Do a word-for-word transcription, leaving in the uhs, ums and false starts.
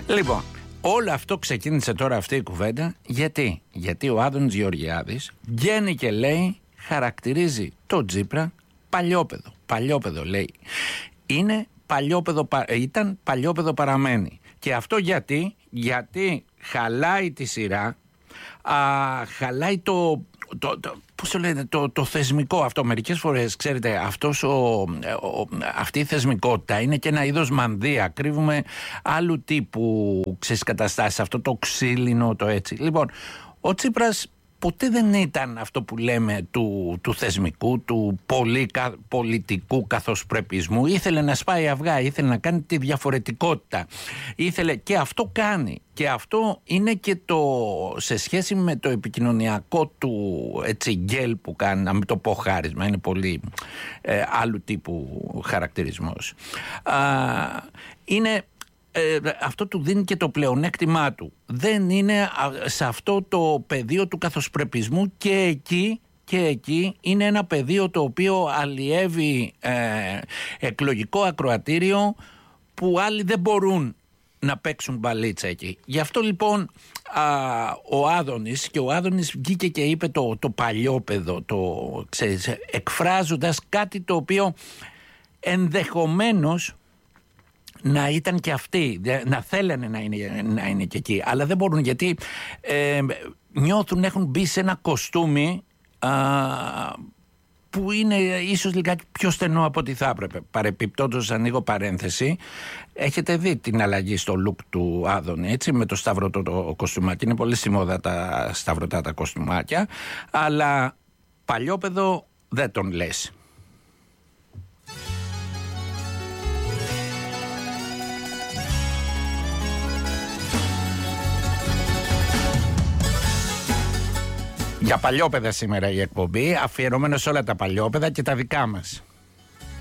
Λοιπόν, όλο αυτό ξεκίνησε τώρα αυτή η κουβέντα. Γιατί, γιατί ο Άδωνης Γεωργιάδης βγαίνει και λέει, χαρακτηρίζει το Τσίπρα παλιόπαιδο. Παλιόπαιδο λέει. Είναι παλιόπαιδο, ήταν παλιόπαιδο παραμένει. Και αυτό γιατί, γιατί χαλάει τη σειρά, α, χαλάει το, το, το, πώς το λένε, το, το θεσμικό αυτό. Μερικές φορές, ξέρετε, αυτός ο, ο, αυτή η θεσμικότητα είναι και ένα είδος μανδύα. Κρύβουμε άλλου τύπου ξέρεις, καταστάσεις, αυτό το ξύλινο, το έτσι. Λοιπόν, ο Τσίπρας ποτέ δεν ήταν αυτό που λέμε του, του θεσμικού, του πολυ, πολιτικού καθοσπρεπισμού. Ήθελε να σπάει αυγά, ήθελε να κάνει τη διαφορετικότητα. Ήθελε, και αυτό κάνει. Και αυτό είναι και το, σε σχέση με το επικοινωνιακό του έτσι, γκέλ που κάνει, να μην το πω χάρισμα, είναι πολύ ε, άλλου τύπου χαρακτηρισμός. Α, είναι... Ε, αυτό του δίνει και το πλεονέκτημά του. Δεν είναι σε αυτό το πεδίο του καθοσπρεπισμού και εκεί, και εκεί είναι ένα πεδίο το οποίο αλλιεύει ε, εκλογικό ακροατήριο που άλλοι δεν μπορούν να παίξουν μπαλίτσα εκεί. Γι' αυτό λοιπόν α, ο Άδωνης και ο Άδωνης βγήκε και είπε το, το παλιόπαιδο, το, ξέρεις, εκφράζοντας κάτι το οποίο ενδεχομένως να ήταν και αυτοί, να θέλανε να είναι, να είναι και εκεί, αλλά δεν μπορούν γιατί ε, νιώθουν έχουν μπει σε ένα κοστούμι α, που είναι ίσως λιγάκι πιο στενό από ό,τι θα έπρεπε. Παρεπιπτόντως, ανοίγω παρένθεση, έχετε δει την αλλαγή στο look του Άδωνη, έτσι, με το σταυρωτό το κοστούμάκι. Είναι πολύ στη μόδα τα σταυρωτά τα κοστούμάκια, αλλά παλιόπαιδο δεν τον λες. Για παλιόπαιδα σήμερα η εκπομπή, αφιερωμένο σε όλα τα παλιόπαιδα και τα δικά μας.